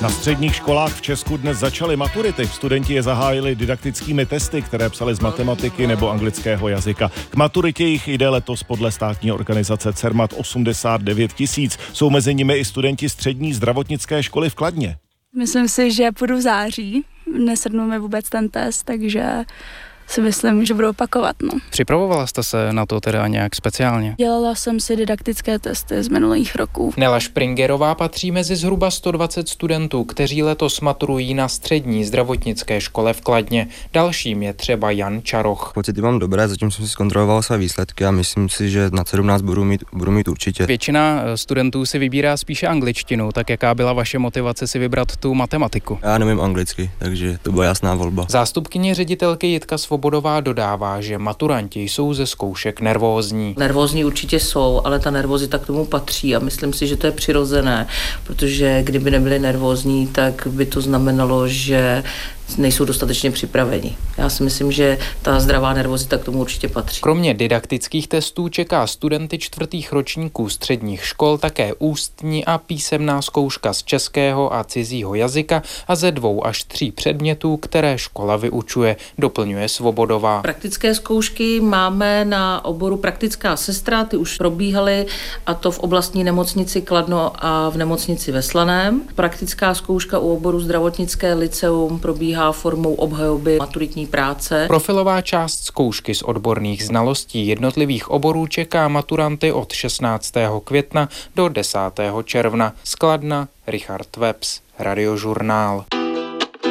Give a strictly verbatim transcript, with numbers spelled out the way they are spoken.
Na středních školách v Česku dnes začaly maturity. Studenti je zahájili didaktickými testy, které psali z matematiky nebo anglického jazyka. K maturitě jich jde letos podle státní organizace Cermat osmdesát devět tisíc. Jsou mezi nimi i studenti střední zdravotnické školy v Kladně. Myslím si, že půjdu v září. Nesednu mi vůbec ten test, takže si myslím, že budu opakovat. No. Připravovala jste se na to teda nějak speciálně? Dělala jsem si didaktické testy z minulých roků. Nela Špringerová patří mezi zhruba sto dvacet studentů, kteří letos maturují na střední zdravotnické škole v Kladně. Dalším je třeba Jan Čaroch. Pocity mám dobré, zatím jsem si zkontroloval své výsledky a myslím si, že na sedmnáct budu mít, budu mít určitě. Většina studentů si vybírá spíše angličtinu, tak jaká byla vaše motivace si vybrat tu matematiku? Já nevím anglicky, takže to byla jasná volba. Zástupkyně ředitelky Jitka Svobodová dodává, že maturanti jsou ze zkoušek nervózní. Nervózní určitě jsou, ale ta nervozita k tomu patří a myslím si, že to je přirozené, protože kdyby nebyli nervózní, tak by to znamenalo, že nejsou dostatečně připraveni. Já si myslím, že ta zdravá nervozita k tomu určitě patří. Kromě didaktických testů čeká studenty čtvrtých ročníků středních škol také ústní a písemná zkouška z českého a cizího jazyka a ze dvou až tří předmětů, které škola vyučuje, doplňuje Svobodová. Praktické zkoušky máme na oboru praktická sestra, ty už probíhaly, a to v oblastní nemocnici Kladno a v nemocnici ve Slaném. Praktická zkouška u oboru zdravotnické lyceum probíhá formou obhajoby maturitní práce. Profilová část zkoušky z odborných znalostí jednotlivých oborů čeká maturanty od šestnáctého května do desátého června. Z Kladna Richard Webs, Radiožurnál.